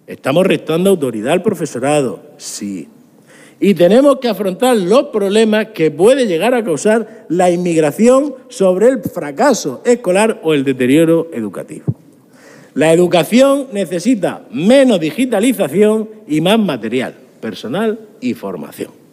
¿Estamos restando autoridad al profesorado? Sí. Y tenemos que afrontar los problemas que puede llegar a causar la inmigración sobre el fracaso escolar o el deterioro educativo. La educación necesita menos digitalización y más material, personal y formación.